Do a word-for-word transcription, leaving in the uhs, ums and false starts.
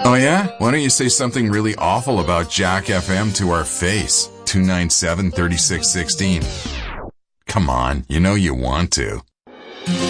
Oh yeah? Why don't you say something really awful about Jack F M to our face? two nine seven, three six one six. Come on, you know you want to.